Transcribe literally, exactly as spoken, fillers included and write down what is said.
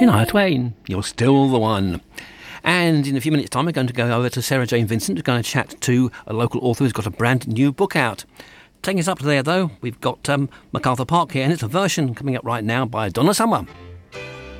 Shania Twain, you're still the one. And in a few minutes' time, we're going to go over to Sarah Jane Vincent. We're going to chat to a local author who's got a brand new book out. Taking us up to there, though, we've got um, MacArthur Park here, and it's a version coming up right now by Donna Summer.